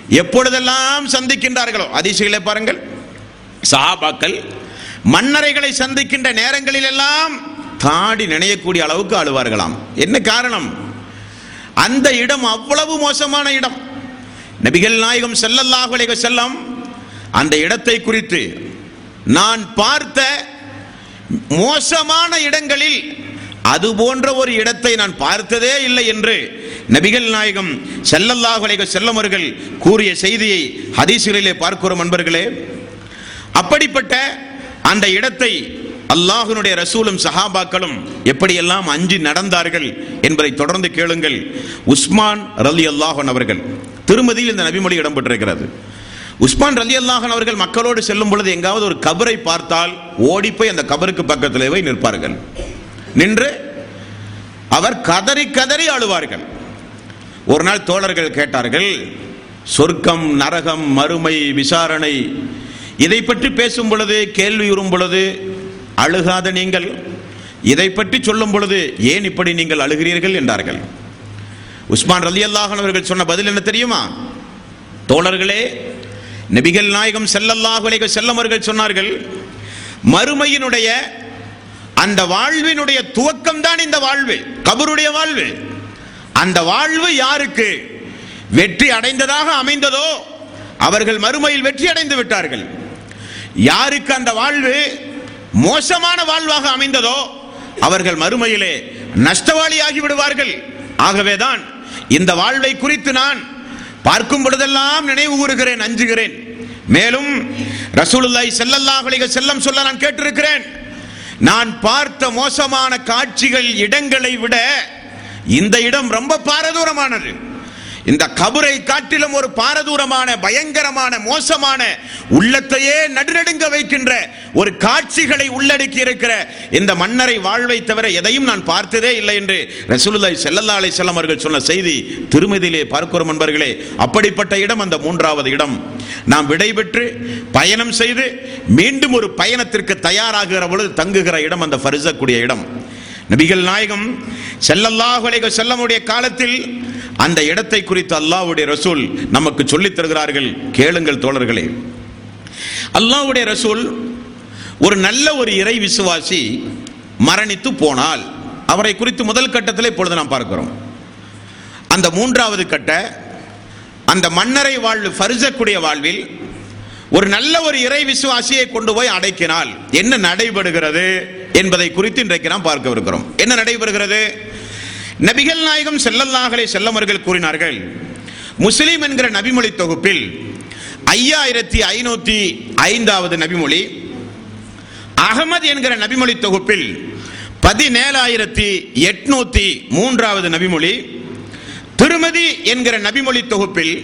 எப்பொழுதெல்லாம் சந்திக்கின்றார்களோ, ஹதீஸ்களை பாருங்கள், சஹாபாக்கள் மன்னரைகளை சந்திக்கின்ற நேரங்களில் எல்லாம் தாடி நினையக்கூடிய அளவுக்கு அழுவார்களாம். என்ன காரணம்? அந்த இடம் அவ்வளவு மோசமான இடம். நபிகள் நாயகம் ஸல்லல்லாஹு அலைஹி வஸல்லம் அந்த இடத்தை குறித்து, நான் பார்த்த மோசமான இடங்களில் அது போன்ற ஒரு இடத்தை நான் பார்த்ததே இல்லை என்று நபிகள் நாயகம் ஸல்லல்லாஹு அலைஹி வஸல்லம் அவர்கள் கூறிய செய்தியை ஹதீஸ்களிலே பார்க்கிறோம். அன்பர்களே, அப்படிப்பட்ட அந்த இடத்தை அல்லாஹ்வுடைய ரசூலும் சஹாபாக்களும் எப்படியெல்லாம் அஞ்சி நடந்தார்கள் என்பதை தொடர்ந்து கேளுங்கள். உஸ்மான் ரலியல்லாஹு அன்ஹு அவர்கள், திருமதியில் இந்த நபிமொழி இடம்பெற்றிருக்கிறது. உஸ்மான் ரலியல்லாஹு அன்ஹு அவர்கள் மக்களோடு செல்லும் பொழுது எங்காவது ஒரு கபரை பார்த்தால் ஓடிப்போய் அந்த கபருக்கு பக்கத்திலே போய் நிற்பார்கள். நின்று அவர் கதறி கதறி அழுவார்கள். ஒரு நாள் தோழர்கள் கேட்டார்கள், சொர்க்கம், நரகம், மறுமை, விசாரணை இதை பற்றி பேசும் பொழுது, கேள்வியுறும் பொழுது அழுகாத நீங்கள் இதை பற்றி சொல்லும் பொழுது ஏன் இப்படி நீங்கள் அழுகிறீர்கள் என்றார்கள். உஸ்மான் ரலியல்லாஹு அன்ஹு அவர்கள் சொன்ன பதில் என்ன தெரியுமா? தோழர்களே, நபிகள் நாயகம் ஸல்லல்லாஹு அலைஹி வஸல்லம் அவர்கள் சொன்னார்கள், மறுமையினுடைய அந்த வாழ்வினுடைய துவக்கம் தான் இந்த வாழ்வு, கபருடைய வாழ்வு. அந்த வாழ்வு யாருக்கு வெற்றி அடைந்ததாக அமைந்ததோ அவர்கள் மறுமையில் வெற்றி அடைந்து விட்டார்கள். யாருக்கு அந்த வாழ்வு மோசமான வாழ்வாக அமைந்ததோ அவர்கள் மறுமையிலே நஷ்டவாளியாகி விடுவார்கள். ஆகவேதான் இந்த வாழ்வை குறித்து நான் பார்க்கும் பொழுதெல்லாம் நினைவு கூறுகிறேன், அஞ்சுகிறேன். மேலும் ரசூலுல்லாஹி ஸல்லல்லாஹு அலைஹி வஸல்லம் சொல்ல நான் கேட்டிருக்கிறேன், நான் பார்த்த மோசமான காட்சிகள், இடங்களை விட இந்த இடம் ரொம்ப பாரதூரமானது. இந்த கபரை காட்டிலும் ஒரு பாரதூரமான, பயங்கரமான, மோசமான, உள்ளத்தையே நடுநடுங்க வைக்கின்ற ஒரு காட்சிகளை உள்ளடக்கி இருக்கிற இந்த மன்னரை வாழ்வை தவிர எதையும் நான் பார்த்ததே இல்லை என்று ரசூலுல்லாஹி ஸல்லல்லாஹு அலைஹி வஸல்லம் அவர்கள் சொன்ன செய்தி திருமதியிலே பார்க்கிறோம். அன்பர்களே, அப்படிப்பட்ட இடம் அந்த மூன்றாவது இடம். நாம் விடைபெற்று பயணம் செய்து மீண்டும் ஒரு பயணத்திற்கு தயாராகிற பொழுது தங்குகிற இடம் அந்த ஃபர்ஸக்கூடிய இடம். நபிகள் நாயகம் ஸல்லல்லாஹு அலைஹி வஸல்லம் உடைய காலத்தில் அந்த இடத்தை குறித்து அல்லாஹ்வுடைய ரசூல் நமக்கு சொல்லித் தருகிறார்கள். கேளுங்கள் தோழர்களே, அல்லாஹ்வுடைய ரசூல் ஒரு நல்ல ஒரு இறை விசுவாசி மரணித்து போனால் அவரை குறித்து முதல் கட்டத்தில் இப்பொழுது நாம் பார்க்கிறோம். அந்த மூன்றாவது கட்ட அந்த மன்னரை வாழ்வு, ஃபர்ஸக்கூடிய வாழ்வில் ஒரு நல்ல ஒரு இறை விசுவாசியை கொண்டு போய் அடைக்கினால் என்ன நடைபெறுகிறது என்பதை குறித்து இன்றைக்கு நாம் பார்க்க இருக்கிறோம். என்ன நடைபெறுகிறது? நபிகள் நாயகம் ஸல்லல்லாஹு அலைஹி வஸல்லம் அவர்கள் கூறினார்கள், முஸ்லிம் என்கிற நபிமொழி தொகுப்பில் 5505வது நபிமொழி, அகமது என்கிற நபிமொழி தொகுப்பில் 17803வது நபிமொழி, திருமதி என்கிற நபிமொழி தொகுப்பில்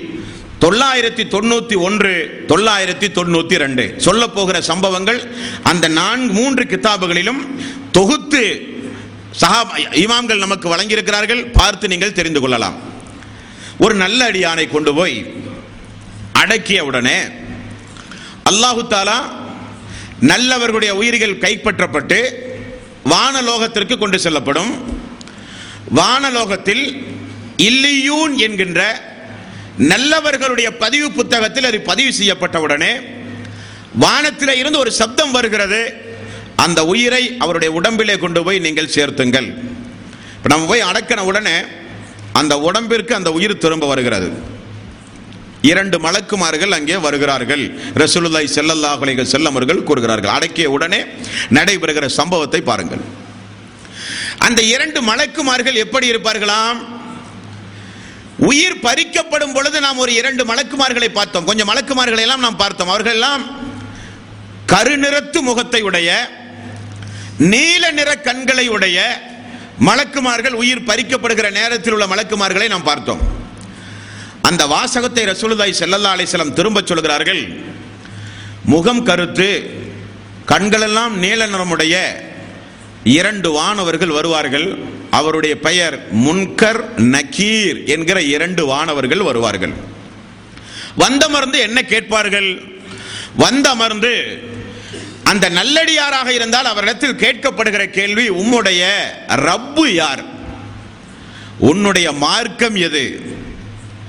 991 992 சொல்ல போகிற சம்பவங்கள் அந்த 3 கிதாபுகளிலும் தொகுத்து இமாம்கள் நமக்கு வழங்கியிருக்கிறார்கள். பார்த்து நீங்கள் தெரிந்து கொள்ளலாம். ஒரு நல்ல அடியானை கொண்டு போய் அடக்கிய உடனே அல்லாஹு தாலா நல்லவர்களுடைய உயிர்கள் கைப்பற்றப்பட்டு வானலோகத்திற்கு கொண்டு செல்லப்படும். வானலோகத்தில் இல்லியூன் என்கின்ற நல்லவர்களுடைய பதிவு புத்தகத்தில் அது பதிவு செய்யப்பட்டவுடனே வானத்திலே இருந்து ஒரு சப்தம் வருகிறது, அந்த உயிரை அவருடைய உடம்பிலே கொண்டு போய் நீங்கள் சேர்த்துங்கள். இப்போ நம்ம போய் அடக்கின உடனே அந்த உடம்பிற்கு அந்த உயிர் திரும்ப வருகிறது. 2 மலக்குமார்கள் அங்கே வருகிறார்கள். ரசூலுல்லாஹி ஸல்லல்லாஹு அலைஹி வஸல்லம் அவர்கள் கூறுகிறார்கள். அடக்கிய உடனே நடைபெறுகிற சம்பவத்தை பாருங்கள். அந்த 2 மலக்குமார்கள் எப்படி இருப்பார்களாம்? உயிர் பறிக்கப்படும் பொழுது நாம் ஒரு 2 மலக்குமார்களை பார்த்தோம். கொஞ்சம் மலக்குமார்களை எல்லாம் நாம் பார்த்தோம். அவர்கள் எல்லாம் கருநிறத்து முகத்தை உடைய, நீல நிற கண்களை உடைய மலக்குமார்கள். உயிர் பறிக்கப்படுகிற நேரத்தில் உள்ள மலக்குமார்களை நாம் பார்த்தோம். அந்த வாசகத்தை ரசூலுல்லாஹி ஸல்லல்லாஹு அலைஹி வஸல்லம் திரும்ப சொல்கிறார்கள். முகம் கருத்து, கண்களெல்லாம் நீல நிறமுடைய 2 வானவர்கள் வருவார்கள். அவருடைய பெயர் முன்கர், நக்கீர் என்கிற 2 வானவர்கள் வருவார்கள். வந்தமர்ந்து என்ன கேட்பார்கள்? வந்தமர்ந்து அந்த நல்லடியாராக இருந்தால் அவரிடத்தில் கேட்கப்படுகிற கேள்வி, உம்முடைய ரப்பு யார்? உன்னுடைய மார்க்கம் எது?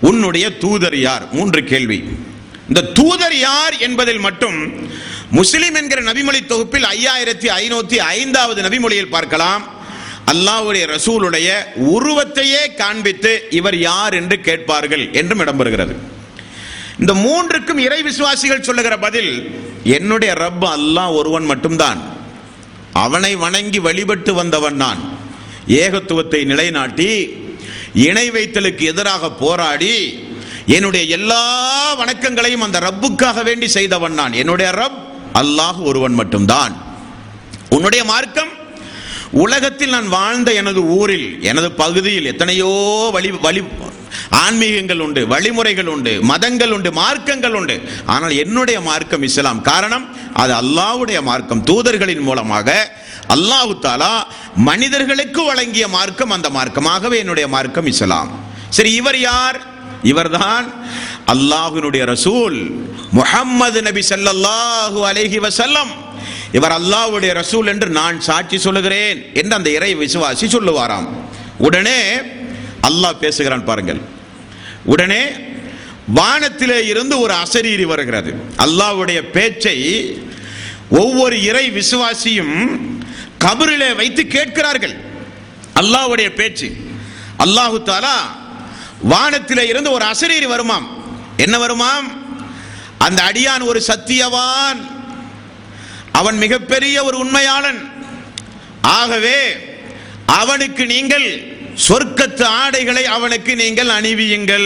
உன்னுடைய தூதர் யார்? 3 கேள்வி. இந்த தூதர் யார் என்பதில் மட்டும் முஸ்லிம் என்கிற நபிமொழி தொகுப்பில் 5505வது நபிமொழியில் பார்க்கலாம். அல்லாஹ்வுடைய ரசூலுடைய உருவத்தையே காண்பித்து இவர் யார் என்று கேட்பார்கள் என்றும் இடம்பெறுகிறது. இந்த 3க்கும் இறை விசுவாசிகள் சொல்லுகிற பதில், என்னுடைய ரப் அல்லாஹ் ஒருவன் மட்டும்தான், அவனை வணங்கி வழிபட்டு வந்தவன் நான். ஏகத்துவத்தை நிலைநாட்டி இணை வைத்தலுக்கு எதிராக போராடி என்னுடைய எல்லா வணக்கங்களையும் அந்த ரப்புக்காக வேண்டி செய்தவன் நான். என்னுடைய ரப் அல்லாஹ் ஒருவன் மட்டும்தான். உன்னுடைய மார்க்கம், உலகத்தில் நான் வாழ்ந்த எனது ஊரில் எனது பகுதியில் எத்தனையோ வழி ஆன்மீகங்கள் உண்டு, வழிமுறைகள் உண்டு, மதங்கள் உண்டு, மார்க்கங்கள் உண்டு. ஆனால் என்னுடைய மார்க்கம் இஸ்லாம். காரணம், அது அல்லாஹ்வுடைய மார்க்கம். தூதர்களின் மூலமாக அல்லாஹ் தஆலா மனிதர்களுக்கு வழங்கிய மார்க்கம் அந்த மார்க்கமாகவே என்னுடைய மார்க்கம் இஸ்லாம். சரி, இவர் யார்? இவர்தான் அல்லாஹ்வினுடைய ரசூல் முஹம்மது நபி ஸல்லல்லாஹு அலைஹி வஸல்லம். இவர் அல்லாஹ்வுடைய ரசூல் என்று நான் சாட்சி சொல்லுகிறேன் என்று அந்த இறை விசுவாசி சொல்லுவாராம். உடனே அல்லாஹ் பேசுகிறான் பாருங்கள். உடனே வானத்திலே இருந்து ஒரு அசரீரி வருகிறது. அல்லாஹ்வுடைய பேச்சை ஒவ்வொரு இறை விசுவாசியும் கபரிலே வைத்து கேட்கிறார்கள். அல்லாஹ்வுடைய பேச்சு. அல்லாஹ் தஆலா வானத்திலே இருந்து ஒரு அசரீரி வருமாம். என்ன வருமாம்? அந்த அடியான் ஒரு சத்தியவான், அவன் மிகப்பெரிய ஒரு உண்மையாளன். ஆகவே அவனுக்கு நீங்கள் சொர்க்கத்து ஆடைகளை அவனுக்கு நீங்கள் அணிவியுங்கள்.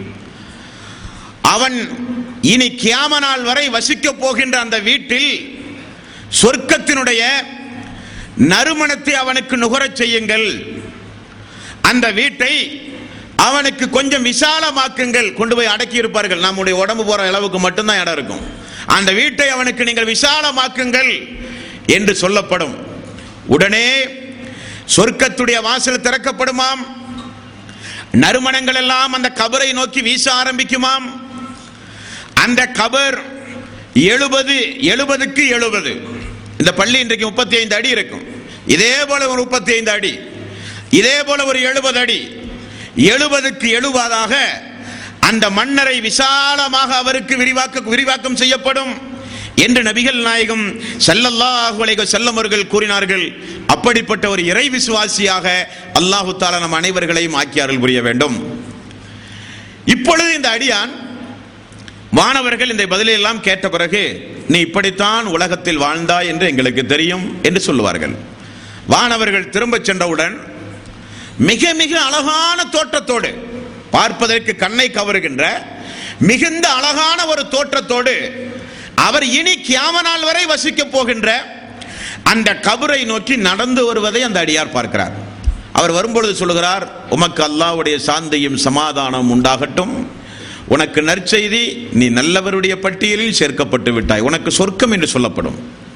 அவன் இனி கியாம நாள் வரை வசிக்க போகின்ற அந்த வீட்டில் சொர்க்கத்தினுடைய நறுமணத்தை அவனுக்கு நுகரச் செய்யுங்கள். அந்த வீட்டை அவனுக்கு கொஞ்சம் விசாலமாக்குங்கள். கொண்டு போய் அடக்கி இருப்பார்கள், நம்முடைய உடம்பு போற அளவுக்கு மட்டும்தான் இடம் இருக்கும். அந்த வீட்டை அவனுக்கு நீங்கள் விசாலமாக்குங்கள் என்று சொல்லப்படும். உடனே சொர்க்கத்துடைய வாசல் திறக்கப்படுமாம். நறுமணங்கள் எல்லாம் அந்த கபரை நோக்கி வீச ஆரம்பிக்குமாம். அந்த கபர் 70க்கு 70. இந்த பள்ளி இன்றைக்கு 35 அடி இருக்கும். இதே போல ஒரு 35 அடி, இதே போல ஒரு 70 அடி, 70க்கு 70ஆக அந்த மன்னரை விசாலமாக அவருக்கு விரிவாக்கம் செய்யப்படும் என்று நபிகள் நாயகம் ஸல்லல்லாஹு அலைஹி வஸல்லம் அவர்கள் கூறினார்கள். அப்படிப்பட்ட ஒரு இறை விசுவாசியாக அல்லாஹ் தஆலா நம் அனைவர்களையும் ஆக்கியார்கள் புரிய வேண்டும். இப்பொழுது இந்த அடியான் வானவர்கள் இந்த பதிலை எல்லாம் கேட்ட பிறகு, நீ இப்படித்தான் உலகத்தில் வாழ்ந்தாய் என்று எங்களுக்கு தெரியும் என்று சொல்லுவார்கள். வானவர்கள் திரும்ப சென்றவுடன் மிக மிக அழகான தோற்றத்தோடு, பார்ப்பதற்கு கண்ணை கவருகின்ற மிகுந்த அழகான ஒரு தோற்றத்தோடு அவர் இனி கியாம நாள் வரை வசிக்க போகின்ற அந்த கபரை நோக்கி நடந்து வருவதை அந்த அடியார் பார்க்கிறார். அவர் வரும்பொழுது சொல்லுகிறார், உமக்கு அல்லாஹ்வுடைய சாந்தியும் சமாதானம் உண்டாகட்டும். உனக்கு நற்செய்தி, நீ நல்லவருடைய பட்டியலில் சேர்க்கப்பட்டு விட்டாய், உனக்கு சொர்க்கம் என்று சொல்லப்படும்.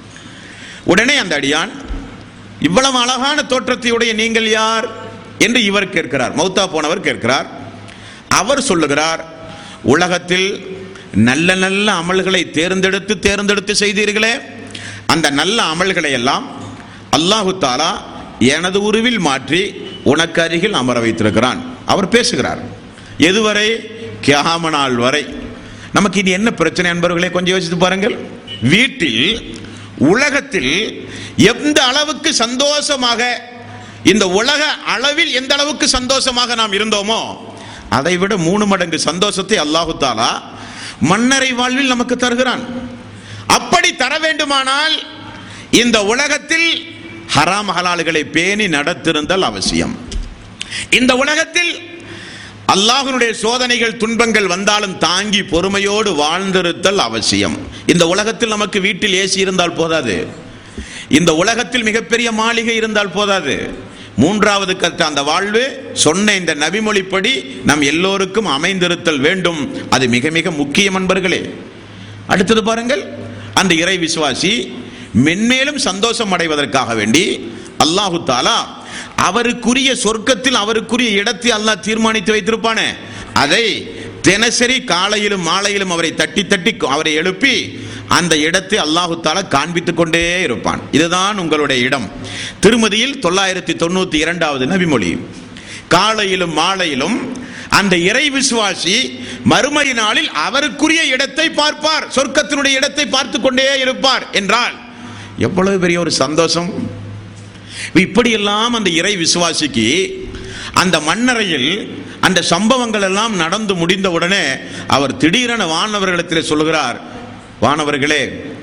உடனே அந்த அடியான், இவ்வளவு அழகான தோற்றத்தையுடைய நீங்கள் யார் என்று இவர் கேட்கிறார். மௌத்தா போனவர் கேட்கிறார். அவர் சொல்லுகிறார், உலகத்தில் நல்ல நல்ல அமல்களை தேர்ந்தெடுத்து செய்தீர்களே, அந்த நல்ல அமல்களை எல்லாம் அல்லாஹு தஆலா எனது உருவில் மாற்றி உனக்கு அருகில் அமர வைத்திருக்கிறான். அவர் பேசுகிறார். எதுவரை? கியாம நாள் வரை. நமக்கு இது என்ன பிரச்சனை என்பவர்களே, கொஞ்சம் யோசித்து பாருங்கள். வீட்டில் உலகத்தில் எந்த அளவுக்கு சந்தோஷமாக, இந்த உலக அளவில் எந்த அளவுக்கு சந்தோஷமாக நாம் இருந்தோமோ அதை விட 3 மடங்கு சந்தோஷத்தை அல்லாஹு தஆலா மன்னரை வாழ்வில் நமக்கு தருகிறான். அப்படி தர வேண்டுமானால் இந்த உலகத்தில் ஹராம் ஹலால்களை பேணி நடத்திருந்தல் அவசியம். இந்த உலகத்தில் அல்லாஹ்வுடைய சோதனைகள் துன்பங்கள் வந்தாலும் தாங்கி பொறுமையோடு வாழ்ந்திருத்தல் அவசியம். இந்த உலகத்தில் நமக்கு வீட்டில் ஏசி இருந்தால் போதாது, இந்த உலகத்தில் மிகப்பெரிய மாளிகை இருந்தால் போதாது. 3வது கட்ட அந்த வாழ்வு சொன்ன இந்த நபிமொழிப்படி நம் எல்லோருக்கும் அமைந்திருத்தல் வேண்டும். அது மிக மிக முக்கியம் அன்பர்களே. அடுத்தது பாருங்கள், அந்த இறை விசுவாசி மென்மேலும் சந்தோஷம் அடைவதற்காக வேண்டி அல்லாஹு தஆலா அவருக்குரிய சொர்க்கத்தில் அவருக்குரிய இடத்தை அல்லாஹ் தீர்மானித்து வைத்திருப்பானே, அதை தினசரி காலையிலும் மாலையிலும் அவரை தட்டி அவரை எழுப்பி அந்த இடத்தை அல்லாஹு தஆலா காண்பித்துக் கொண்டே இருப்பான். இதுதான் உங்களுடைய இடம். திருமதியில் 992வது நபிமொழி. காலையிலும் மாலையிலும் அந்த இறை விசுவாசி மறுமை நாளில் அவருக்குரிய இடத்தை பார்ப்பார், சொர்க்கத்தினுடைய இடத்தை பார்த்து கொண்டே இருப்பார் என்றால் எவ்வளவு பெரிய ஒரு சந்தோஷம். இப்படியெல்லாம் அந்த இறை விசுவாசிக்கு அந்த மண்ணறையில் அந்த சம்பவங்கள் எல்லாம் நடந்து முடிந்தவுடனே அவர் திடீரென வானவர்களிடத்தில் சொல்கிறார், வானவர்களே,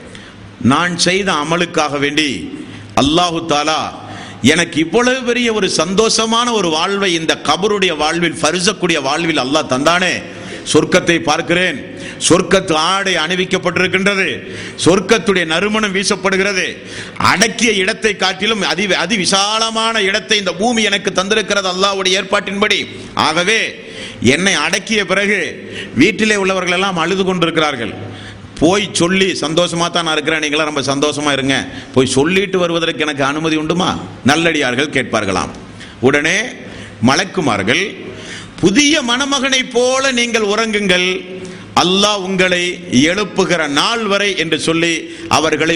நான் செய்த அமலுக்காக வேண்டி அல்லாஹு தாலா எனக்கு இவ்வளவு பெரிய ஒரு சந்தோஷமான ஒரு வாழ்வை இந்த கபருடைய வாழ்வில், பரிசக்கூடிய வாழ்வில் அல்லாஹ் தந்தானே, சொர்க்கத்தை பார்க்கிறேன், சொர்க்கத்து ஆடை அணிவிக்கப்பட்டிருக்கின்றது, சொர்க்கத்துடைய நறுமணம் வீசப்படுகிறது, அடக்கிய இடத்தை காட்டிலும் அதி விசாலமான இடத்தை இந்த பூமி எனக்கு தந்திருக்கிறது அல்லாஹ்வுடைய ஏற்பாட்டின்படி. ஆகவே என்னை அடக்கிய பிறகு வீட்டிலே உள்ளவர்கள் எல்லாம் அழுது கொண்டிருக்கிறார்கள். போய் சொல்லி சந்தோஷமா தான் நான் இருக்கிறேன், நீங்களா ரொம்ப சந்தோஷமா இருங்க, போய் சொல்லிட்டு வருவதற்கு எனக்கு அனுமதி உண்டுமா? நல்லடியார்கள் கேட்பார்களாம். உடனே மலக்குமார்கள், புதிய மணமகனை போல நீங்கள் உறங்குங்கள், அல்லாஹ் உங்களை எழுப்புகிற நாள் வரை என்று சொல்லி அவர்களை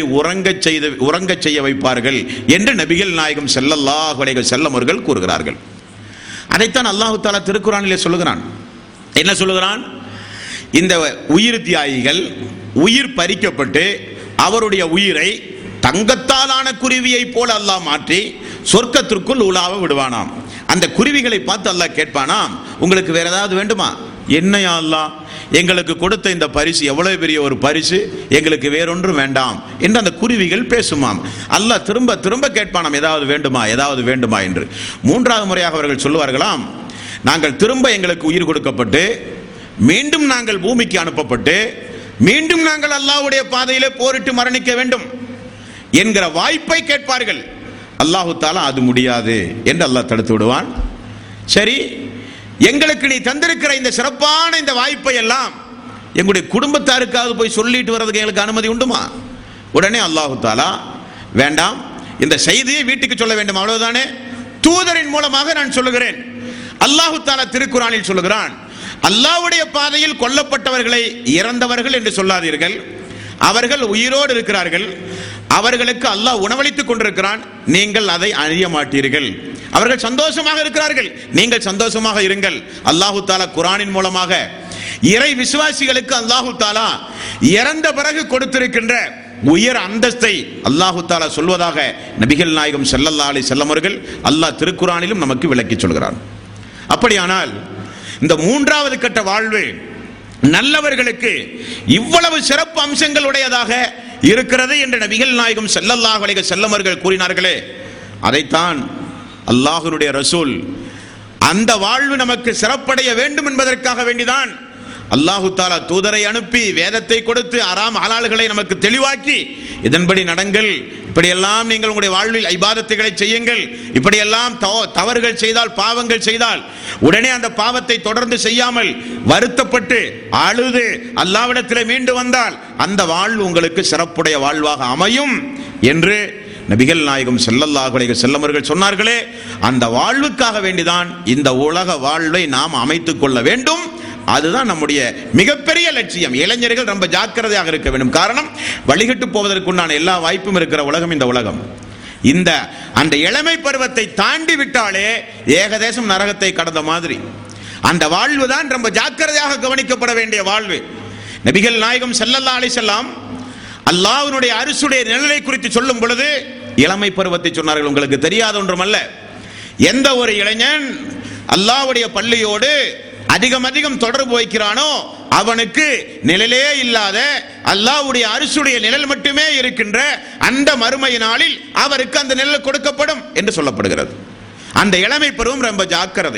உறங்க செய்ய வைப்பார்கள் என்று நபிகள் நாயகம் ஸல்லல்லாஹு அலைஹி வஸல்லம் அவர்கள் கூறுகிறார்கள். அதைத்தான் அல்லாஹ் தஆலா திருக்குர்ஆனிலே சொல்லுகிறான். என்ன சொல்லுகிறான்? இந்த உயிர் தியாகிகள் உயிர் பறிக்கப்பட்டு அவருடைய உயிரை தங்கத்தாலான குருவியை போல அல்லாஹ் மாற்றி சொர்க்கத்திற்குள் உலாவ விடுவானாம். அந்த குருவிகளை பார்த்து அல்லாஹ் கேட்பானாம், உங்களுக்கு வேற ஏதாவது வேண்டுமா? என்னையா அல்லாஹ், எங்களுக்கு கொடுத்த இந்த பரிசு எவ்வளவு பெரிய ஒரு பரிசு, எங்களுக்கு வேறொன்றும் வேண்டாம் என்று அந்த குருவிகள் பேசுமாம். அல்லாஹ் திரும்ப திரும்ப கேட்பானாம், ஏதாவது வேண்டுமா, ஏதாவது வேண்டுமா என்று. மூன்றாவது முறையாக அவர்கள் சொல்லுவார்களாம், நாங்கள் திரும்ப எங்களுக்கு உயிர் கொடுக்கப்பட்டு மீண்டும் நாங்கள் பூமிக்கு அனுப்பப்பட்டு மீண்டும் நாங்கள் அல்லாஹ்வுடைய பாதையிலே போரிட்டு மரணிக்க வேண்டும் என்கிற வாய்ப்பை கேட்பார்கள். அல்லாஹு தஆலா அது முடியாது என்று அல்லாஹ் தடுத்து விடுவான். சரி, எங்களுக்கு நீ தந்திருக்கிற இந்த சிறப்பான இந்த வாய்ப்பை எல்லாம் எங்களுடைய குடும்பத்தாருக்காவது போய் சொல்லிட்டு வர்றதுக்கு எங்களுக்கு அனுமதி உண்டுமா? உடனே அல்லாஹு தஆலா, வேண்டாம், இந்த செய்தியை வீட்டுக்கு சொல்ல வேண்டும், அவ்வளவுதானே, தூதரின் மூலமாக நான் சொல்லுகிறேன். அல்லாஹு தஆலா திருக்குர்ஆனில் சொல்லுகிறான், அல்லாஹ்வுடைய பாதையில் கொல்லப்பட்டவர்களை இறந்தவர்கள் என்று சொல்லாதீர்கள், அவர்கள் உயிரோடு இருக்கிறார்கள், அவர்களுக்கு அல்லாஹ் உணவளித்துக் கொண்டிருக்கிறான், நீங்கள் அதை அறிய மாட்டீர்கள். அவர்கள் சந்தோஷமாக இருக்கிறார்கள், நீங்கள் சந்தோஷமாக இருங்கள். அல்லாஹு தஆலா குர்ஆனின் மூலமாக இறை விசுவாசிகளுக்கு அல்லாஹு தஆலா இறந்த பிறகு கொடுத்திருக்கின்ற உயர் அந்தஸ்தை அல்லாஹு தஆலா சொல்வதாக நபிகள் நாயகம் ஸல்லல்லாஹு அலைஹி வஸல்லம் அவர்கள் அல்லாஹ் திருக்குர்ஆனிலும் நமக்கு விளக்கி சொல்கிறார். அப்படியானால் இந்த மூன்றாவது கட்ட வாழ்வு நல்லவர்களுக்கு இவ்வளவு சிறப்பு அம்சங்கள் உடையதாக இருக்கிறது என்று நபிகள் நாயகம் ஸல்லல்லாஹு அலைஹி வஸல்லம் அவர்கள் கூறினார்களே, அதைத்தான் அல்லாஹ்வுடைய ரசூல் அந்த வாழ்வு நமக்கு சிறப்படைய வேண்டும் என்பதற்காக வேண்டிதான் அல்லாஹு தஆலா தூதரை அனுப்பி வேதத்தை கொடுத்து ஹராம் ஹலால்களை நமக்கு தெளிவாக்கி, இதன்படி நடங்கள், இப்படியெல்லாம் நீங்கள் உங்களுடைய வாழ்வில் இபாதத்துகளை செய்யுங்கள், இப்படியெல்லாம் தவறுகள் செய்தால், பாவங்கள் செய்தால் உடனே அந்த பாவத்தை தொடர்ந்து செய்யாமல் வருத்தப்பட்டு அழுது அல்லாஹ்விடத்தில் மீண்டு வந்தால் அந்த வாழ்வு உங்களுக்கு சிறப்புடைய வாழ்வாக அமையும் என்று நபிகள் நாயகம் ஸல்லல்லாஹு அலைஹி வஸல்லம் அவர்கள் சொன்னார்களே. அந்த வாழ்வுக்காக வேண்டிதான் இந்த உலக வாழ்வை நாம் அமைத்துக் கொள்ள வேண்டும். அதுதான் நம்முடைய மிகப்பெரிய லட்சியம். இளைஞர்கள் ரொம்ப ஜாக்கிரதையாக இருக்க வேண்டும். காரணம், வழிகட்டு போவதற்குண்டான எல்லா வாய்ப்பும் இருக்கிற உலகம் இந்த உலகம். இந்த அந்த இளமை பருவத்தை தாண்டி விட்டாலே ஏகதேசம் நரகத்தை கடந்த மாதிரி. அந்த வாழ்வு தான் ரொம்ப ஜாக்கிரதையாக கவனிக்கப்பட வேண்டிய வாழ்வு. நபிகள் நாயகம் ஸல்லல்லாஹு அலைஹி வஸல்லம் அல்லாஹ்வுடைய அரிசுடைய நிழலை குறித்து சொல்லும் பொழுது இளமை பருவத்தை சொன்னார்கள். உங்களுக்கு தெரியாத ஒன்றுமல்ல, எந்த ஒரு இளைஞன் அல்லாஹ்வுடைய பள்ளியோடு அதிகம் அதிகம் தொடர்பு வைக்கிறானோ அவனுக்கு நிழலே இல்லாத அல்லாஹ்வுடைய அரிசுடைய நிழல் மட்டுமே இருக்கின்ற அந்த மறுமை நாளில் அவருக்கு அந்த நிழல் கொடுக்கப்படும் என்று சொல்லப்படுகிறது. அந்த இளமை பருவம் ரொம்ப ஜாக்கிரதை.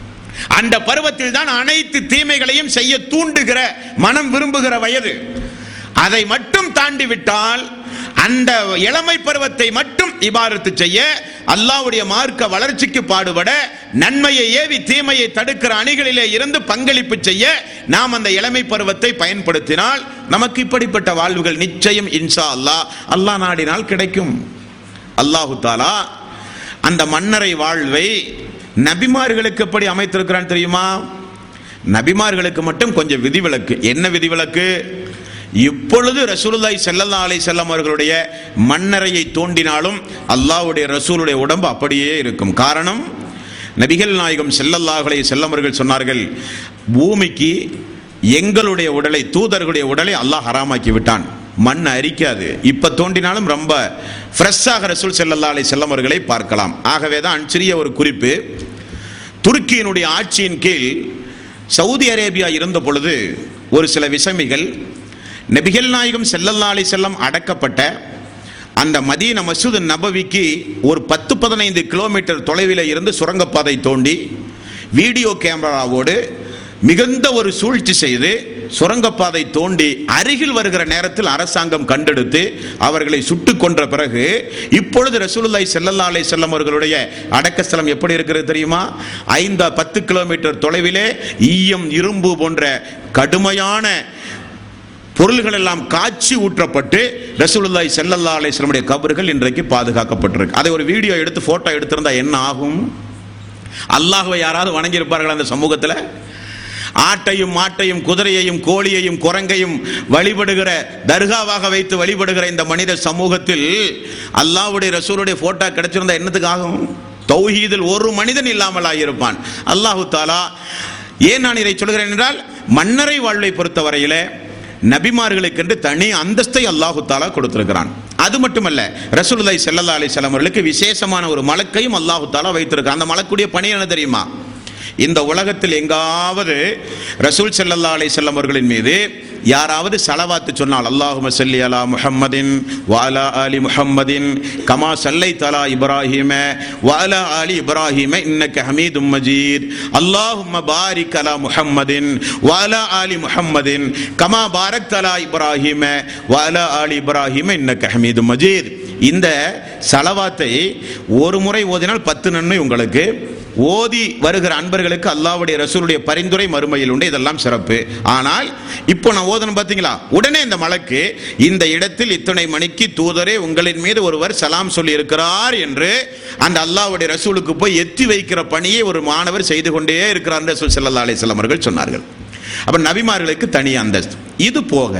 அந்த பருவத்தில் தான் அனைத்து தீமைகளையும் செய்ய தூண்டுகிற, மனம் விரும்புகிற வயது. அதை மட்டும் தாண்டி விட்டால் அந்த இளமை பருவத்தை மட்டும் இபாதத்து செய்ய, அல்லாஹ்வுடைய மார்க்க வளர்ச்சிக்கு பாடுபட, நன்மையை ஏவி தீமையை தடுக்கிற அணிகளிலே இருந்து பங்களிப்பு செய்ய நாம் அந்த இளமை பருவத்தை பயன்படுத்தினால் நமக்கு இப்படிப்பட்ட வாழ்வுகள் நிச்சயம் இன்ஷா அல்லாஹ், அல்லாஹ் நாடினால் கிடைக்கும். அல்லாஹு தஆலா அந்த மன்னரை வாழ்வை நபிமார்களுக்கு எப்படி அமைத்திருக்கிறான் தெரியுமா? நபிமார்களுக்கு மட்டும் கொஞ்சம் விதிவிலக்கு. என்ன விதிவிலக்கு? இப்பொழுது ரசூலுல்லாஹி ஸல்லல்லாஹு அலைஹி வஸல்லம் அவர்களுடைய மன்னரையை தோண்டினாலும் அல்லாஹ்வுடைய ரசூலுடைய உடம்பு அப்படியே இருக்கும். காரணம், நபிகள் நாயகம் ஸல்லல்லாஹு அலைஹி வஸல்லம் அவர்கள் சொன்னார்கள், பூமிக்கு எங்களுடைய உடலை, தூதர்களுடைய உடலை அல்லாஹ் ஹராமாக்கி விட்டான், மண் அரிக்காது, இப்ப தோண்டினாலும் ரொம்ப ஃப்ரெஷ்ஷாக ரசூல் ஸல்லல்லாஹு அலைஹி வஸல்லம் அவர்களை பார்க்கலாம். ஆகவேதான் சிறிய ஒரு குறிப்பு, துருக்கியினுடைய ஆட்சியின் கீழ் சவுதி அரேபியா இருந்த பொழுது ஒரு சில விசமிகள் நபிகள் நாயகம் ஸல்லல்லாஹு அலைஹி வஸல்லம் அடக்கப்பட்ட அந்த மதீனா மஸ்ஜித் நபவிக்கு ஒரு 10-15 கிலோமீட்டர் தொலைவில் இருந்து சுரங்கப்பாதை தோண்டி வீடியோ கேமராவோடு மிகுந்த ஒரு சூழ்ச்சி செய்து சுரங்கப்பாதை தோண்டி அருகில் வருகிற நேரத்தில் அரசாங்கம் கண்டெடுத்து அவர்களை சுட்டுக் கொன்ற பிறகு இப்பொழுது ரசூலுல்லாஹி ஸல்லல்லாஹு அலைஹி வஸல்லம் அவர்களுடைய அடக்கஸ்தலம் எப்படி இருக்கிறது தெரியுமா? 5-10 கிலோமீட்டர் தொலைவிலே ஈயம், இரும்பு போன்ற கடுமையான பொருள்கள் எல்லாம் காட்சி ஊற்றப்பட்டு ரசூலுல்லாஹி ஸல்லல்லாஹு அலைஹி வஸல்லம் கபர்கள் இன்றைக்கு பாதுகாக்கப்பட்டிருக்கு. அதை ஒரு வீடியோ எடுத்து போட்டோ எடுத்திருந்தா என்ன ஆகும்? அல்லாஹ்வை யாராவது வணங்கி இருப்பார்கள் அந்த சமூகத்தில்? ஆட்டையும் மாட்டையும் குதிரையையும் கோழியையும் குரங்கையும் வழிபடுகிற, தர்காவாக வைத்து வழிபடுகிற இந்த மனித சமூகத்தில் அல்லாஹ்வுடைய ரசூலுடைய போட்டோ கிடைச்சிருந்தா என்னத்துக்கு ஆகும்? தௌஹீதில் ஒரு மனிதன் இல்லாமல் ஆகியிருப்பான். அல்லாஹு தாலா, ஏன் நான் இதை சொல்கிறேன் என்றால், மன்னரை வாழ்வை பொறுத்தவரையிலே நபிமார்களுக்கென்று தனி அந்தஸ்தை அல்லாஹு தாலா கொடுத்திருக்கிறான். அது மட்டுமல்ல, ரசூலுல்லாஹி ஸல்லல்லாஹு அலைஹி வஸல்லம் அவர்களுக்கு விசேஷமான ஒரு மலக்கையும் அல்லாஹு தாலா வைத்திருக்கிறான். அந்த மலக்குடைய பணி என்ன தெரியுமா? இந்த உலகத்தில் எங்காவது ரசூல் ஸல்லல்லாஹு அலைஹி வஸல்லம் அவர்களின் மீது யாராவது ஸலவாத் சொன்னால், அல்லாஹும்ம ஸல்லி அலா முஹம்மதின் வ அலா ஆலி முஹம்மதின் கமா ஸல்லைத அலா இப்ராஹீம வ அலா ஆலி இப்ராஹீம இன்னக ஹமீதும் மஜீத், அல்லாஹும்ம பாரிக் அலா முஹம்மதின் வ அலா ஆலி முஹம்மதின் கமா பாரக்த அலா இப்ராஹீம வ அலா ஆலி இப்ராஹீம இன்னக ஹமீதும் மஜீத். இந்த ஸலவாத்தை ஒரு முறை ஓதினால் 10 நன்மை உங்களுக்கு. ஓதி வருகிற அன்பர்களுக்கு அல்லாஹ்வுடைய ரசூலுடைய பரிந்துரை மறுமையில் உண்டு. இதெல்லாம் சிறப்பு. ஆனால் இப்போ நான் ஓதணும் பார்த்தீங்களா, உடனே இந்த மலக்கு இந்த இடத்தில் இத்தனை மணிக்கு தூதரே உங்களின் மீது ஒருவர் சலாம் சொல்லி இருக்கிறார் என்று அந்த அல்லாஹ்வுடைய ரசூலுக்கு போய் எத்தி வைக்கிற பணியை ஒரு மாணவர் செய்து கொண்டே இருக்கிறார் ரசூல் ஸல்லல்லாஹு அலைஹி வஸல்லம் அவர்கள் சொன்னார்கள். அப்ப நபிமார்களுக்கு தனி அந்தஸ்து. இது போக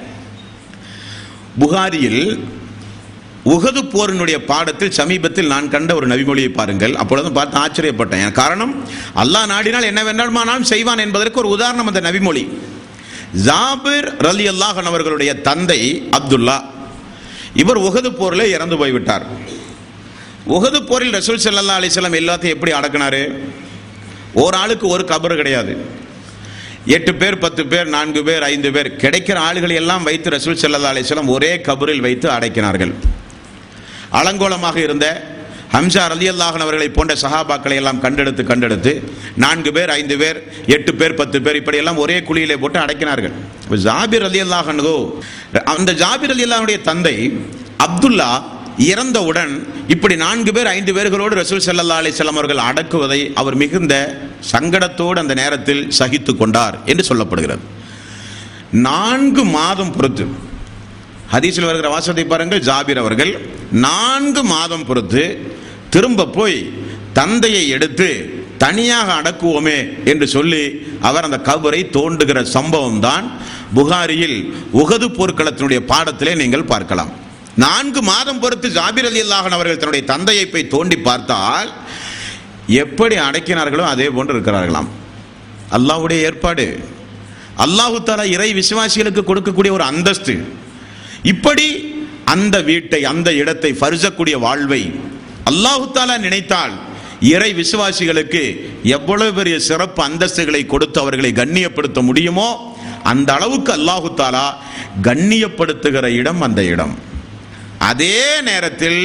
புகாரியில் உஹது போரினுடைய பாடத்தில் சமீபத்தில் நான் கண்ட ஒரு நபிமொழியை பாருங்கள். அப்பொழுது பார்த்து ஆச்சரியப்பட்டேன். காரணம், அல்லாஹ் நாடினால் என்ன வேண்டுமானாலும் செய்வான் என்பதற்கு ஒரு உதாரணம் அந்த நபிமொழி. ஜாபிர் ரலியல்லாஹு அன்ஹு அவர்களுடைய தந்தை அப்துல்லா, இவர் உஹது போரில் இறந்து போய்விட்டார். உஹது போரில் ரசூல் ஸல்லல்லாஹு அலைஹி வஸல்லம் எல்லாத்தையும் எப்படி அடக்கினாரு? ஒரு ஆளுக்கு ஒரு கபர் கிடையாது. 8 பேர் 10 பேர் 4 பேர் 5 பேர் கிடைக்கிற ஆளுகளை எல்லாம் வைத்து ரசூல் ஸல்லல்லாஹு அலைஹி வஸல்லம் ஒரே கபரில் வைத்து அடக்கினார்கள். அலங்கோலமாக இருந்த ஹம்சா ரலியல்லாஹு அன்ஹு அவர்களை போன்ற சஹாபாக்களை எல்லாம் கண்டெடுத்து 4 பேர் 5 பேர் 8 பேர் 10 பேர் இப்படி எல்லாம் ஒரே குழியிலே போட்டு அடக்கினார்கள். ஜாபிர் ரலியல்லாஹு அன்ஹு, அந்த ஜாபிர் ரலியல்லாஹு அன்ஹுடைய தந்தை அப்துல்லா இறந்தவுடன் இப்படி 4 பேர் 5 பேர்களோடு ரசூல் ஸல்லல்லாஹு அலைஹி வஸல்லம் அவர்கள் அடக்குவதை அவர் மிகுந்த சங்கடத்தோடு அந்த நேரத்தில் சகித்து கொண்டார் என்று சொல்லப்படுகிறது. 4 மாதம் பொறுத்து, ஹதீஸில் வருகிற வாசகத்தை பாருங்கள், ஜாபிர் அவர்கள் 4 மாதம் பொறுத்து திரும்ப போய் தந்தையை எடுத்து தனியாக அடக்குவோமே என்று சொல்லி அவர் அந்த கபரை தோண்டுகிற சம்பவம் தான் புகாரியில் உஹது போர்க்களத்தினுடைய பாடத்திலே நீங்கள் பார்க்கலாம். 4 மாதம் பொறுத்து ஜாபிர் ரலியல்லாஹு அன்ஹு அவர்கள் தன்னுடைய தந்தையை போய் தோண்டி பார்த்தால் எப்படி அடக்கினார்களோ அதே போன்று இருக்கிறார்களாம். அல்லாஹ்வுடைய ஏற்பாடு, அல்லாஹு தஆலா இறை விசுவாசிகளுக்கு கொடுக்கக்கூடிய ஒரு அந்தஸ்து. இப்படி அந்த வீட்டை, அந்த இடத்தை, ஃபர்ஸக்கூடிய வாழ்வை அல்லாஹு தஆலா நினைத்தால் இறை விசுவாசிகளுக்கு எவ்வளவு பெரிய சிறப்பு அந்தஸ்துகளை கொடுத்து அவர்களை கண்ணியப்படுத்த முடியுமோ அந்த அளவுக்கு அல்லாஹு தஆலா கண்ணியப்படுத்துகிற இடம் அந்த இடம். அதே நேரத்தில்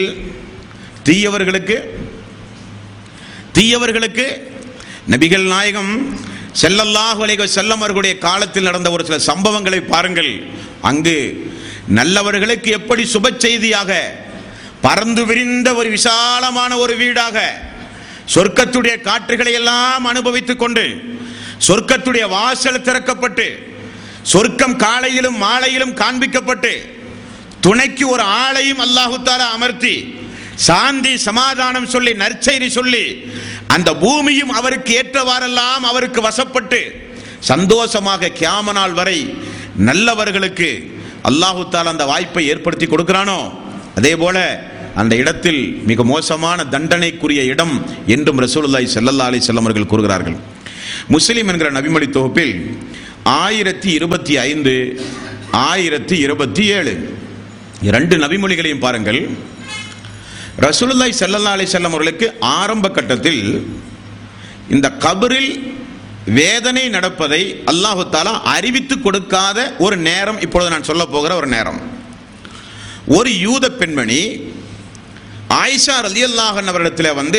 தீயவர்களுக்கு நபிகள் நாயகம் ஸல்லல்லாஹு அலைஹி வஸல்லம் அவர்களுடைய காலத்தில் நடந்த ஒரு சில சம்பவங்களை பாருங்கள். அங்கு நல்லவர்களுக்கு எப்படி சுப செய்தியாக பறந்து விரிந்த ஒரு விசாலமான ஒரு வீடாக சொர்க்கத்துடைய காற்றுகளை எல்லாம் அனுபவித்துக் கொண்டு சொர்க்கத்துடைய வாசல் திறக்கப்பட்டு சொர்க்கம் காலையிலும் மாலையிலும் காண்பிக்கப்பட்டு துணைக்கு ஒரு ஆளையும் அல்லாஹு தஆலா அமர்த்தி சாந்தி சமாதானம் சொல்லி நற்செய்தி சொல்லி அந்த பூமியும் அவருக்கு ஏற்றவாறெல்லாம் அவருக்கு வசப்பட்டு சந்தோஷமாக கியாம நாள் வரை நல்லவர்களுக்கு அல்லாஹு தஆலா அந்த வாய்ப்பை ஏற்படுத்தி கொடுக்கிறானோ, அதே போல அந்த இடத்தில் மிக மோசமான தண்டனைக்குரிய இடம் என்றும் ரசூலுல்லாஹி ஸல்லல்லாஹு அலைஹி வஸல்லம் அவர்கள் கூறுகிறார்கள். முஸ்லிம் என்கிற நபிமொழி தொகுப்பில் 1025 1027 இரண்டு நபிமொழிகளையும் பாருங்கள். ரசூலுல்லாஹி ஸல்லல்லாஹு அலைஹி வஸல்லம் அவர்களுக்கு ஆரம்ப கட்டத்தில் இந்த கபரில் வேதனை நடப்பதை அல்லாஹு தஆலா அறிவித்து கொடுக்காத ஒரு நேரம் இப்பொழுது நான் சொல்ல போகிற ஒரு நேரம். ஒரு யூத பெண்மணி ஆயிஷா ரலியல்லாஹு அன்ஹா அவரிடத்தில் வந்து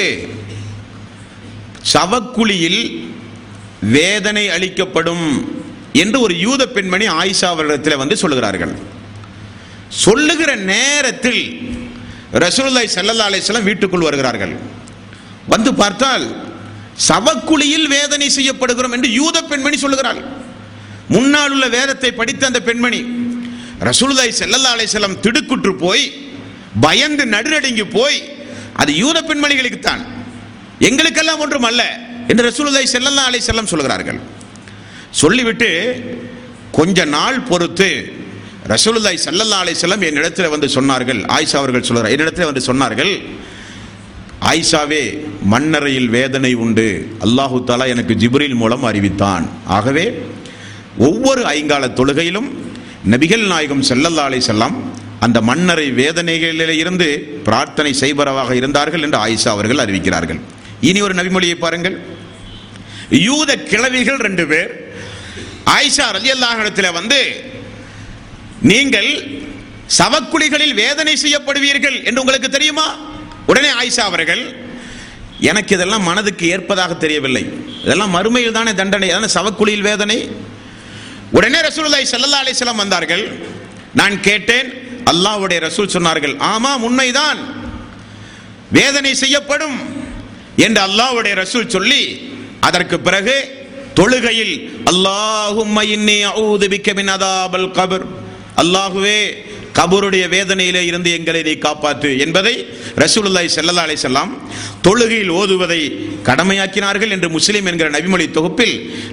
சவக்குழியில் வேதனை அளிக்கப்படும் என்று ஒரு யூத பெண்மணி ஆயிஷா அவரிடத்தில் வந்து சொல்லுகிறார்கள். சொல்லுகிற நேரத்தில் ரசூலுல்லாஹி ஸல்லல்லாஹு அலைஹி வஸல்லம் வீட்டுக்குள் வருகிறார்கள். வந்து பார்த்தால் சவக்குழியில் வேதனை செய்யப்படுகிறோம் என்று யூத பெண்மணி சொல்லுகிறாள். முன்னால் உள்ள வேதத்தை படித்த அந்த பெண்மணி ரசூலுல்லாஹி ஸல்லல்லாஹு அலைஹி வஸல்லம் திடுக்குற்று போய் பயந்து நடுநடுங்கி போய், அது யூத பெண்மணிகளுக்கு தான், எங்களுக்கெல்லாம் ஒன்றும் அல்ல என்று ரசூலுல்லாஹி ஸல்லல்லாஹு அலைஹி வஸல்லம் சொல்கிறார்கள். சொல்லிவிட்டு கொஞ்ச நாள் பொறுத்து ரசூலுல்லாஹி ஸல்லல்லாஹு அலைஹி வஸல்லம் என்னிடத்தில் வந்து சொன்னார்கள். ஆயிஷா அவர்கள் சொல்கிறார், என்னிடத்தில் வந்து சொன்னார்கள், ஆயிஷாவே மண்ணறையில் வேதனை உண்டு, அல்லாஹு தஆலா எனக்கு ஜிப்ரீல் மூலம் அறிவித்தான். ஆகவே ஒவ்வொரு ஐங்கால தொழுகையிலும் நபிகள் நாயகம் ஸல்லல்லாஹு அலைஹி வஸல்லம் அந்த மண்ணறை வேதனைகளில் இருந்து பிரார்த்தனை செய்பவராக இருந்தார்கள் என்று ஆயிஷா அவர்கள் அறிவிக்கிறார்கள். இனி ஒரு நபிமொழியை பாருங்கள். யூத கிழவிகள் 2 பேர் ஆயிஷா ரலியல்லாஹு அன்ஹா வந்து, நீங்கள் சவக்குழிகளில் வேதனை செய்யப்படுவீர்கள் என்று உங்களுக்கு தெரியுமா? உடனே ஆயிஷா அவர்கள், எனக்கு இதெல்லாம் மனதுக்கு ஏற்பதாக தெரியவில்லை, இதெல்லாம் மறுமையில் தானே தண்டனை, அதான சவக்குழியில் வேதனை. உடனே ரசூலுல்லாஹி ஸல்லல்லாஹு அலைஹி வஸல்லம் வந்தார்கள். நான் கேட்டேன், அல்லாஹ்வுடைய ரசூல் சொன்னார்கள், ஆமாம் உண்மைதான், வேதனை செய்யப்படும் என்று அல்லாஹ்வுடைய ரசூல் சொல்லி, அதற்கு பிறகு தொழுகையில் அல்லாஹும்ம இன்னி அஊது பிக்க மின் அதாபில் கபர், அல்லாஹுவே கபருடைய வேதனையிலே இருந்து எங்களை நீ காப்பாற்று என்பதை ரசூலுல்லாஹி ஸல்லல்லாஹு அலைஹி வஸல்லம் தொழுகையில் ஓதுவதை கடமையாக்கினார்கள் என்று முஸ்லிம் என்கிற நபிமொழி தொகுப்பில்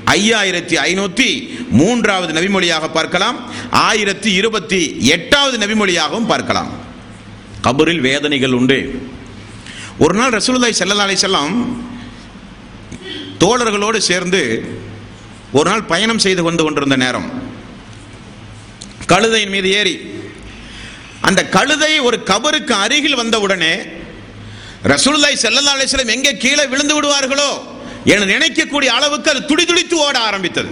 5503வது நபிமொழியாக பார்க்கலாம், 1028வது நபிமொழியாகவும் பார்க்கலாம். கபரில் வேதனைகள் உண்டு. ஒரு நாள் ரசூலுல்லாஹி ஸல்லல்லாஹு அலைஹி வஸல்லம் தோழர்களோடு சேர்ந்து ஒரு நாள் பயணம் செய்து கொண்டிருந்த நேரம், கழுதையின் மீது ஏறி அந்த கழுதை ஒரு கபருக்கு அருகில் வந்தவுடனே ரசூலுல்லாஹி ஸல்லல்லாஹு அலைஹி வஸல்லம் எங்கே கீழே விழுந்து விடுவார்களோ என நினைக்கக்கூடிய அளவுக்கு அது துடிதுடித்து ஓட ஆரம்பித்தது.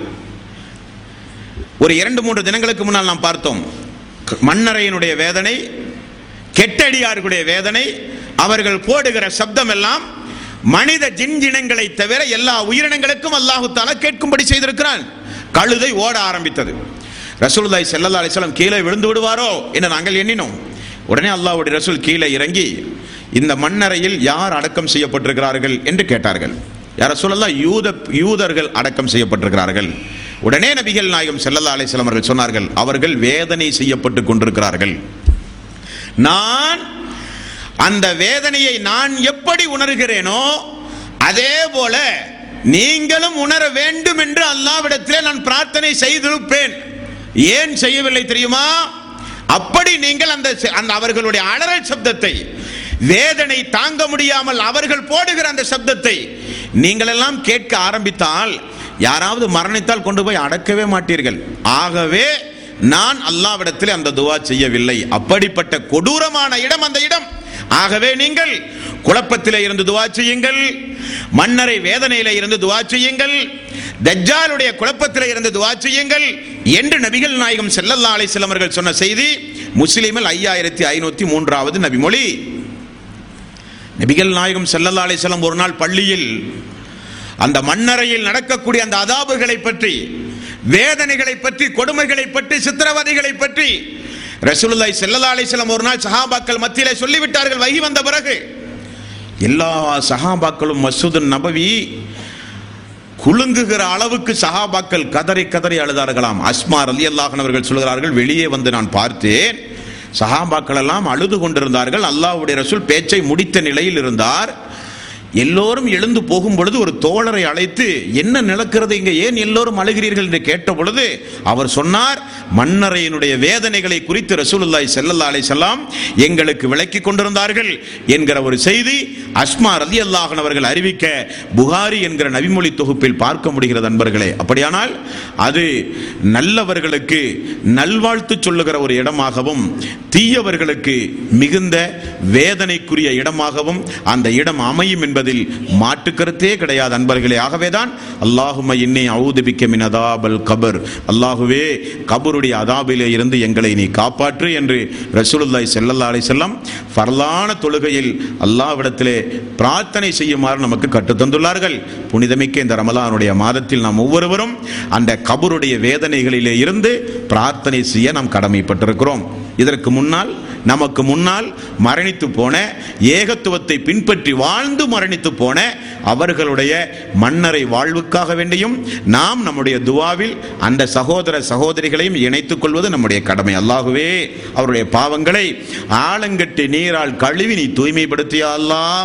ஒரு 2-3 தினங்களுக்கு முன்னால் நாம் பார்த்தோம், மண்ணறையினுடைய வேதனை, கெட்டடியார்களுடைய வேதனை, அவர்கள் போடுகிற சப்தம் எல்லாம் மனித ஜின்ஜினங்களை தவிர எல்லா உயிரினங்களுக்கும் அல்லாஹு தஆலா கேட்கும்படி செய்திருக்கிறான். கழுதை ஓட ஆரம்பித்தது. ரசூலுல்லாஹி ஸல்லல்லாஹு அலைஹி வஸல்லம் கீழே விழுந்து விடுவாரோ என்று நாங்கள் எண்ணினோம். உடனே அல்லாஹ்வுடைய ரசூல் கீழே இறங்கி, இந்த மண்ணறையில் யார் அடக்கம் செய்யப்பட்டிருக்கிறார்கள் என்று கேட்டார்கள். யார் ரசூலல்லாஹ்? யூதர்கள் அடக்கம் செய்யப்பட்டிருக்கிறார்கள். உடனே நபிகள் நாயகம் ஸல்லல்லாஹு அலைஹி வஸல்லம் அவர்கள் சொன்னார்கள், அவர்கள் வேதனை செய்யப்பட்டு கொண்டிருக்கிறார்கள். நான் அந்த வேதனையை நான் எப்படி உணர்கிறேனோ அதே போல நீங்களும் உணர வேண்டும் என்று அல்லாஹ்விடத்திலே நான் பிரார்த்தனை செய்திருப்பேன். ஏன் செய்யவில்லை தெரியுமா? அப்படி நீங்கள் அந்த அவர்களுடைய அலறல் சப்தத்தை, வேதனை தாங்க முடியாமல் அவர்கள் போடுகிற அந்த சப்தத்தை நீங்கள் எல்லாம் கேட்க ஆரம்பித்தால் யாராவது மரணித்தால் கொண்டு போய் அடக்கவே மாட்டீர்கள். ஆகவே நான் அல்லாஹ்விடத்தில் அந்த துஆ செய்யவில்லை. அப்படிப்பட்ட கொடூரமான இடம் அந்த இடம். ஆகவே நீங்கள் குழப்பத்திலே இருந்து துஆ செய்யுங்கள், மன்னரை வேதனையிலே இருந்து துஆ செய்யுங்கள், தஜ்ஜாலுடைய குழப்பத்திலே இருந்து துஆ செய்யுங்கள் என்று நபிகள் நாயகம் ஸல்லல்லாஹு அலைஹி வஸல்லம் அவர்கள் சொன்ன செய்தி முஸ்லிமில் 5503வது நபிமொழி. நபிகள் நாயகம் ஸல்லல்லாஹு அலைஹி வஸல்லம் ஒரு நாள் பள்ளியில் அந்த மண்ணறையில் நடக்கக்கூடிய அந்த அதாபுகளை பற்றி, வேதனைகளை பற்றி, கொடுமைகளை பற்றி, சித்திரவதைகளை பற்றி ரசூலுல்லாஹி ஸல்லல்லாஹு அலைஹி வஸல்லம் ஒரு நாள் சஹாபாக்கள் மத்தியிலே சொல்லிவிட்டார்கள். வஹி வந்த பிறகு எல்லா சஹாபாக்களும் மஸ்ஜிது நபவி குலுங்குகிற அளவுக்கு சஹாபாக்கள் கதறி கதறி அழுதார்களாம். அஸ்மா ரலியல்லாஹு அன்ஹா அவர்கள் சொல்கிறார்கள், வெளியே வந்து நான் பார்த்தேன், சஹாபாக்கள் எல்லாம் அழுது கொண்டிருந்தார்கள். அல்லாஹ்வுடைய ரசூல் பேச்சை முடித்த நிலையில் இருந்தார். எல்லோரும் எழுந்து போகும் பொழுது ஒரு தோழரை அழைத்து, என்ன நடக்கிறது இங்கே, ஏன் எல்லோரும் அழுகிறீர்கள் என்று கேட்ட பொழுது அவர் சொன்னார், மன்னரையினுடைய வேதனைகளை குறித்து ரசூலுல்லாஹி ஸல்லல்லாஹு அலைஹி வஸல்லம் எங்களுக்கு விளக்கி கொண்டிருந்தார்கள் என்கிற ஒரு செய்தி அஸ்மா ரலியல்லாஹு அன்ஹா அவர்கள் அறிவிக்க புகாரி என்கிற நபிமொழி தொகுப்பில் பார்க்க முடிகிறது அன்பர்களே. அப்படியானால் அது நல்லவர்களுக்கு நல்வாழ்த்து சொல்லுகிற ஒரு இடமாகவும் தீயவர்களுக்கு மிகுந்த வேதனைக்குரிய இடமாகவும் அந்த இடம் அமையும் என்பதில் மாற்று கருத்தே கிடையாது அன்பர்களே. ஆகவேதான் அல்லாஹும்ம இன்னி அஊது பிக்க மின் அதாபல் கபர், அல்லாஹுவே கபருடைய அதாபிலே இருந்து எங்களை நீ காப்பாற்று என்று ரசூலுல்லாஹி ஸல்லல்லாஹு அலைஹி வஸல்லம் ஃபர்லான தொழுகையில் அல்லாஹ்விடத்திலே பிரார்த்தனை செய்யுமாறு நமக்கு கற்றுத் தந்துள்ளார்கள். புனிதமிக்க இந்த ரமலானுடைய மாதத்தில் நாம் ஒவ்வொருவரும் அந்த கபருடைய வேதனைகளிலே இருந்து பிரார்த்தனை செய்ய நாம் கடமைப்பட்டிருக்கிறோம். இதற்கு முன்னால் நமக்கு முன்னால் மரணித்து போன, ஏகத்துவத்தை பின்பற்றி வாழ்ந்து மரணித்து போன அவர்களுடைய மன்னரை வாழ்வுக்காக வேண்டியும் நாம் நம்முடைய துவாவில் அந்த சகோதர சகோதரிகளையும் இணைத்துக் கொள்வது நம்முடைய கடமை. அல்லாஹுவே அவருடைய பாவங்களை ஆலங்கட்டி நீரால் கழுவி நீ தூய்மைப்படுத்திய அல்லாஹ்,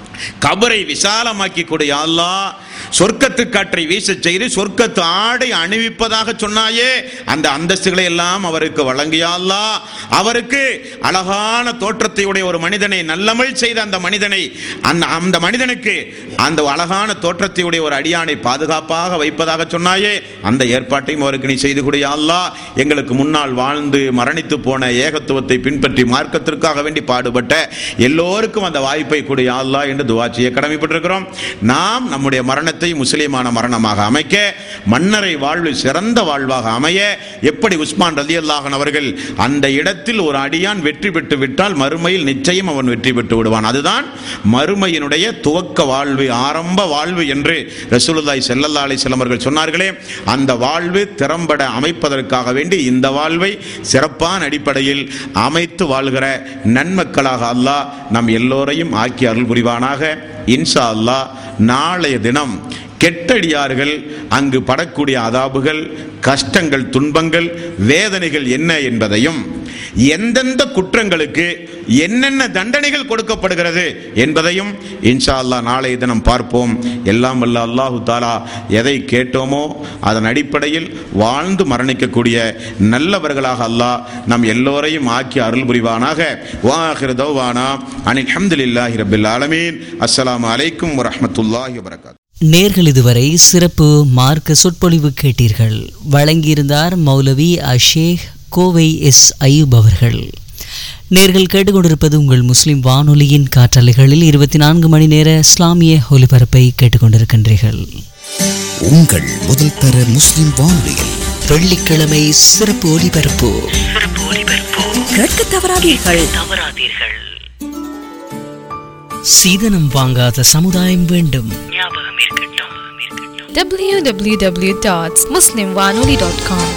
கபரை விசாலமாக்கி கொடு அல்லாஹ், சொர்க்கத்து காற்றை வீச செய்து சொர்க்கத்து ஆடை அணிவிப்பதாக சொன்னாயே அந்த அந்தஸ்துகளை எல்லாம் அவருக்கு வழங்கிய அல்லாஹ், அவருக்கு அழகான தோற்றத்தை உடைய ஒரு மனிதனை நல்லமல் செய்த அந்த மனிதனை அந்த மனிதனுக்கு அந்த அழகான தோற்றத்தை உடைய ஒரு அடியானை பாதுகாப்பாக வைப்பதாக சொன்னாயே அந்த ஏற்பாட்டையும் அவருக்கு நீ செய்து கொடு அல்லாஹ். எங்களுக்கு முன்னால் வாழ்ந்து மரணித்து போன, ஏகத்துவத்தை பின்பற்றி மார்க்கத்திற்காக வேண்டி பாடுபட்ட எல்லோருக்கும் அந்த வாய்ப்பை கொடு அல்லாஹ் என்று துஆ செய்ய கடமைப்பட்டிருக்கிறோம். நாம் நம்முடைய மரணத்தை முஸ்லிமான மரணமாக அமைக்க, மன்னரை வாழ்வு சிறந்த வாழ்வாக அமைய, எப்படி உஸ்மான் ரலியல்லாஹு அன்ஹு அவர்கள் அந்த இடத்தில் ஒரு அடியான் வெற்றி பெற்று விட்டால் மறுமையில் நிச்சயம் அவன் வெற்றி பெற்று விடுவான், அதுதான் மறுமையினுடைய துவக்க வாழ்வு, ஆரம்ப வாழ்வு என்று ரசூலுல்லாஹி ஸல்லல்லாஹு அலைஹி வஸல்லம் அவர்கள் சொன்னார்களே, அந்த வாழ்வு திறம்பட அமைப்பதற்காக வேண்டி இந்த வாழ்வை சிறப்பான அடிப்படையில் அமைத்து வாழ்கிற நன்மக்களாக அல்லாஹ் நம் எல்லோரையும் ஆக்கி அருள் புரிவானாக. இன்ஷா அல்லாஹ் நாளைய தினம் கெட்டடியார்கள் அங்கு படக்கூடிய அதாபுகள், கஷ்டங்கள், துன்பங்கள், வேதனைகள் என்ன என்பதையும், எந்தெந்த குற்றங்களுக்கு என்னென்ன தண்டனைகள் கொடுக்கப்படுகிறது என்பதையும் இன்ஷா அல்லாஹ் நாளைய தினம் பார்ப்போம். எல்லாம் வல்ல அல்லாஹு தஆலா எதை கேட்டோமோ அதன் அடிப்படையில் வாழ்ந்து மரணிக்கக்கூடிய நல்லவர்களாக அல்லாஹ் நம் எல்லோரையும் ஆக்கி அருள் புரிவானாக. வாஹிரு தௌவானா அனில் ஹம்துலில்லாஹி ரப்பில் ஆலமீன். அஸ்ஸலாமு அலைக்கும் வரஹ்மத்துல்லாஹி வபரகாத்துஹு. நேர்கள் இதுவரை சிறப்பு மார்க்க சொற்பொழிவு கேட்டீர்கள். வழங்கியிருந்தார் மௌலவி அஷேக் கோவை எஸ் அய்யூப் அவர்கள். நேர்கள் கேட்டுக்கொண்டிருப்பது உங்கள் முஸ்லிம் வானொலியின் காற்றலைகளில் 24 மணி நேர இஸ்லாமிய ஒலிபரப்பை கேட்டுக்கொண்டிருக்கின்றீர்கள். உங்கள் முதல் தர முஸ்லிம் வானொலியில் வெள்ளிக்கிழமை சிறப்பு ஒலிபரப்பு. கேட்க தவறாதீர்கள். சீதனம் வாங்காத சமுதாயம் வேண்டும். www.muslimwanoli.com.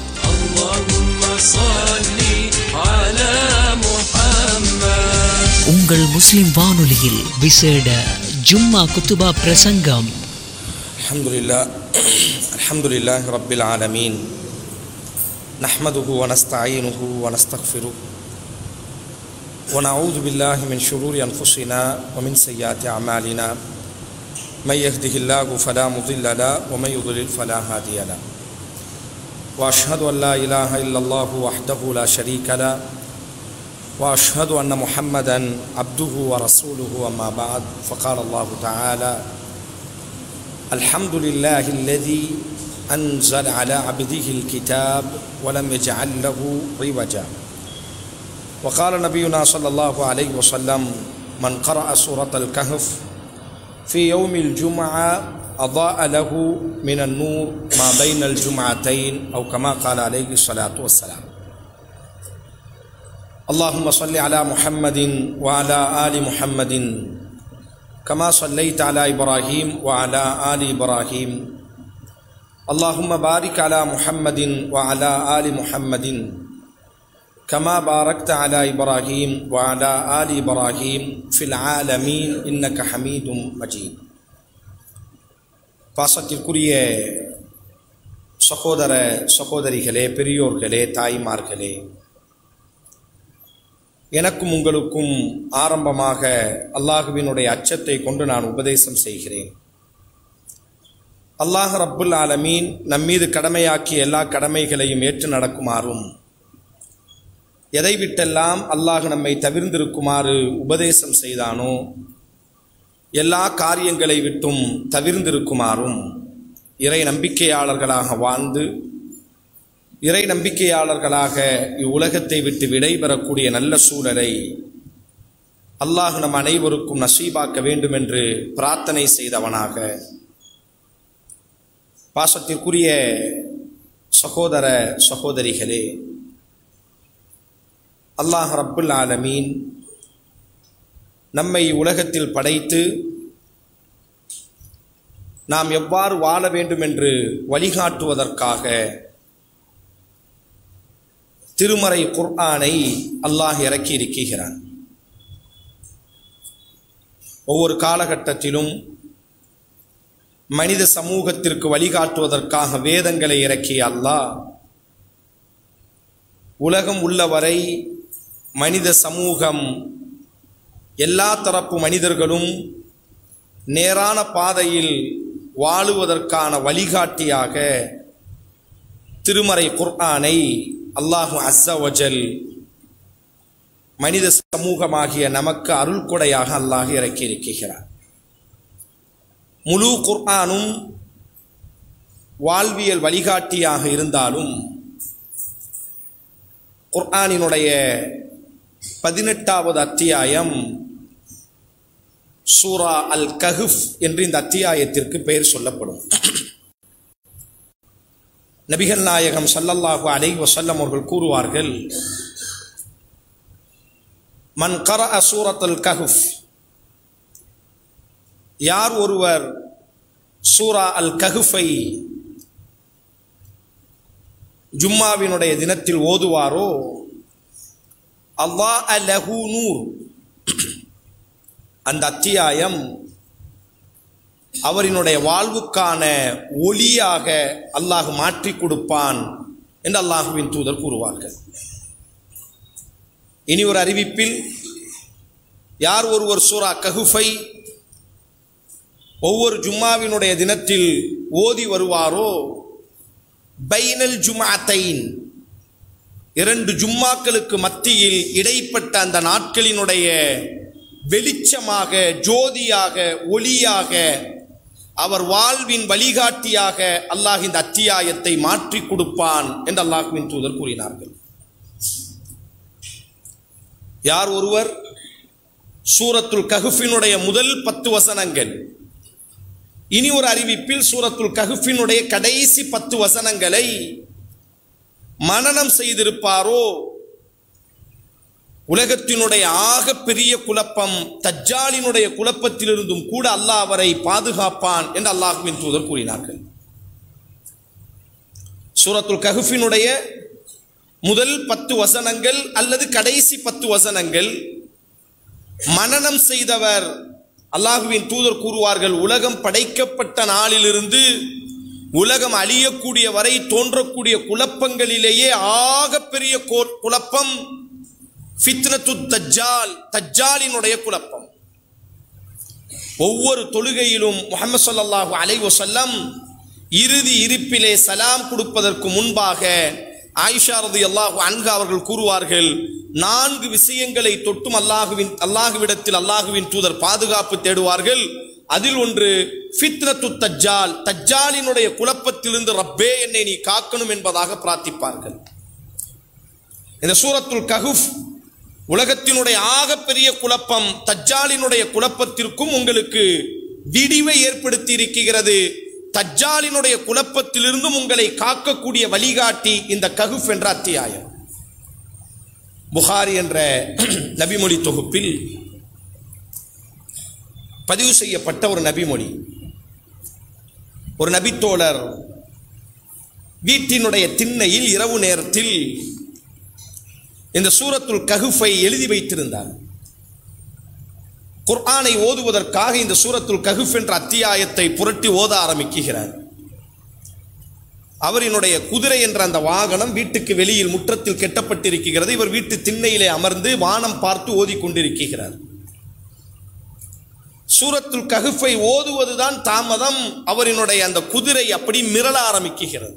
உங்கள் முஸ்லிம் வானொலியில் விசேட ஜும்மா குத்துபா பிரசங்கம். அல்ஹம்துலில்லாஹி ரப்பில் ஆலமீன். நஹ்மதுஹு வ நஸ்தஈனுஹு வ நஸ்தக்ஃபிருஹு வ நஊது பில்லாஹி மின் ஷுரூரி அன்ஃபுஸினா வ மின் ஸய்யிஆத்தி அமாலினா. மை யஹ்திஹில்லாஹு ஃபலா முضில்ல லஹு வ மை யுضلل ஃபலா ஹாதிய லஹு. வ அஷ்ஹது அன் லா இலாஹ இல்லல்லாஹு வஹ்தஹு லா ஷரீக லஹு வ அஷ்ஹது அன்ன முஹம்மதன் அப்துஹு வ ரசூலுஹு. அம்மா பஅத். ஃபகால அல்லாஹு தஆலா அல்ஹம்துலில்லாஹில்லதீ أنزل على عبده الكتاب ولم يجعل له عوجا. وقال نبينا صلى الله عليه وسلم من قرأ سورة الكهف في يوم الجمعة أضاء له من النور ما بين الجمعتين أو كما قال عليه الصلاة والسلام. اللهم صل على محمد وعلى آل محمد كما صليت على إبراهيم وعلى آل إبراهيم. اللهم بارك على محمد وعلى آل محمد كما باركت على إبراهيم وعلى آل إبراهيم في العالمين إنك حميد مجيد. பாசத்திற்குரிய சகோதர சகோதரிகளே, பெரியோர்களே, தாய்மார்களே, எனக்கும் உங்களுக்கும் ஆரம்பமாக அல்லாஹுவினுடைய அச்சத்தை கொண்டு நான் உபதேசம் செய்கிறேன். அல்லாஹ் ரப்புல் ஆலமீன் நம்மீது கடமையாக்கிய எல்லா கடமைகளையும் ஏற்று நடக்குமாறும், எதை விட்டெல்லாம் அல்லாஹ் நம்மை தவிர்ந்திருக்குமாறு உபதேசம் செய்தானோ எல்லா காரியங்களை விட்டும் தவிர்ந்திருக்குமாறும், இறை நம்பிக்கையாளர்களாக வாழ்ந்து இறை நம்பிக்கையாளர்களாக இவ்வுலகத்தை விட்டு விடைபெறக்கூடிய நல்ல சூழலை அல்லாஹ் நம் அனைவருக்கும் நசீபாக்க வேண்டும் என்று பிரார்த்தனை செய்தவனாக, பாசத்திற்குரிய சகோதர சகோதரிகளே, அல்லாஹ் ரப்புல் ஆலமீன் நம்மை உலகத்தில் படைத்து நாம் எவ்வாறு வாழ வேண்டும் என்று வழிகாட்டுவதற்காக திருமறை குர்ஆனை அல்லாஹ் இறக்கி இருக்கிறான். ஒவ்வொரு காலகட்டத்திலும் மனித சமூகத்திற்கு வழிகாட்டுவதற்காக வேதங்களை இறக்கிய அல்லாஹ் உலகம் உள்ளவரை மனித சமூகம் எல்லா தரப்பு மனிதர்களும் நேரான பாதையில் வாழுவதற்கான வழிகாட்டியாக திருமறை குர்ஆனை அல்லாஹு அஸ்ஸ வஜல் மனித சமூகமாகிய நமக்கு அருள் கொடையாக அல்லாஹ் இறக்கி இருக்கிறார். முழு குர்ஆனும் வாழ்வியல் வழிகாட்டியாக இருந்தாலும் குர்ஆனினுடைய 18வது அத்தியாயம் சூரா அல் கஹ்ஃப் என்று இந்த அத்தியாயத்திற்கு பெயர் சொல்லப்படும். நபிகள் நாயகம் ஸல்லல்லாஹு அலைஹி வஸல்லம் அவர்கள் கூறுவார்கள், மன் கரஅ சூரத்துல் கஹ்ஃப், யார் ஒருவர் சூரா அல் கஹ்ஃபை ஜும்மாவினுடைய தினத்தில் ஓதுவாரோ, அல்லாஹ் லஹு நூர், அந்த அத்தியாயம் அவரினுடைய வாழ்வுக்கான ஒளியாக அல்லாஹ் மாற்றி கொடுப்பான் என்று அல்லாஹுவின் தூதர் கூறுவார்கள். இனி ஒரு அறிவிப்பில், யார் ஒருவர் சூரா கஹ்ஃபை ஒவ்வொரு ஜும்மாவினுடைய தினத்தில் ஓதி வருவாரோ, பைனல் ஜும்ஆத்தைன், 2 ஜும்மாக்களுக்கு மத்தியில் இடைப்பட்ட அந்த நாட்களினுடைய வெளிச்சமாக, ஜோதியாக, ஒளியாக, அவர் வாழ்வின் வழிகாட்டியாக அல்லாஹ் இந்த அத்தியாயத்தை மாற்றி கொடுப்பான் என்று அல்லாஹ்வின் தூதர் கூறினார்கள். யார் ஒருவர் சூரத்துல் கஹ்ஃபினுடைய முதல் 10 வசனங்கள், இனி ஒரு அறிவிப்பில் சூரத்துல் கஹ்ஃபினுடைய கடைசி 10 வசனங்களை மனனம் செய்திருப்பாரோ, உலகத்தினுடைய ஆக பெரிய குழப்பம் தஜ்ஜாலினுடைய குழப்பத்திலிருந்தும் கூட அல்லாஹ் அவரை பாதுகாப்பான் என்று அல்லாஹ்வின் தூதர் கூறினார்கள். சூரத்துல் கஹ்ஃபினுடைய முதல் 10 வசனங்கள் அல்லது கடைசி 10 வசனங்கள் மனனம் செய்தவர், அல்லாஹ்வின் தூதர் கூறுவார்கள், உலகம் படைக்கப்பட்ட நாளிலிருந்து உலகம் அழியக்கூடிய வரை தோன்றக்கூடிய குழப்பங்களிலேயே ஆக பெரிய குழப்பம் ஃபித்னத்து தஜ்ஜால், தஜ்ஜாலினுடைய குழப்பம். ஒவ்வொரு தொழுகையிலும் முஹம்மது ஸல்லல்லாஹு அலைஹி வஸல்லம் இறுதி இருப்பிலே சலாம் கொடுப்பதற்கு முன்பாக ஆயிஷா ரலியல்லாஹு அன்ஹா அவர்கள் கூறுவார்கள், 4 விஷயங்களை தொட்டும் அல்லாஹ்விடத்தில் அல்லாஹ்வின் தூதர் பாதுகாப்பு தேடுவார்கள். அதில் ஒன்று ஃபித்னத்து தஜ்ஜால், தஜ்ஜாலினுடைய குழப்பத்திலிருந்து ரப்பே என்னை நீ காக்கணும் என்பதாக பிரார்த்திப்பார்கள். இந்த சூரத்துல் கஹ்ஃப் உலகத்தினுடைய ஆகப்பெரிய குழப்பம் தஜ்ஜாலினுடைய குழப்பத்திற்கும் உங்களுக்கு விடிவை ஏற்படுத்தி இருக்கிறது. தஜ்ஜாலினுடைய குழப்பத்திலிருந்தும் உங்களை காக்கக்கூடிய வழிகாட்டி இந்த கஹ்ஃப் என்ற அத்தியாயம். புகாரி என்ற நபிமொழி தொகுப்பில் பதிவு செய்யப்பட்ட ஒரு நபிமொழி. ஒரு நபித்தோழர் வீட்டினுடைய திண்ணையில் இரவு நேரத்தில் இந்த சூரத்துல் கஹ்ஃபை எழுதி வைத்திருந்தார். குர்ஆனை ஓதுவதற்காக இந்த சூரத்துல் கஹ்ஃப் என்ற அத்தியாயத்தை புரட்டி ஓத ஆரம்பிக்கிறார். அவரினுடைய குதிரை என்ற அந்த வாகனம் வீட்டுக்கு வெளியில் முற்றத்தில் கெட்டப்பட்டிருக்கிறது. இவர் வீட்டு திண்ணையிலே அமர்ந்து வானம் பார்த்து ஓதிக்கொண்டிருக்கிறார். சூரத்துல் கஹ்ஃபை ஓதுவதுதான் தாமதம். அவரினுடைய அந்த குதிரை அப்படி மிரள ஆரம்பிக்கிறது.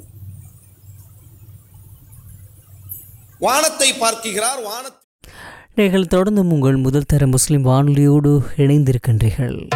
வானத்தை பார்க்கிறார். நீங்கள் தொடர்ந்து உங்கள் முதல் தர முஸ்லிம் வானொலியோடு இணைந்திருக்கின்றீர்கள்.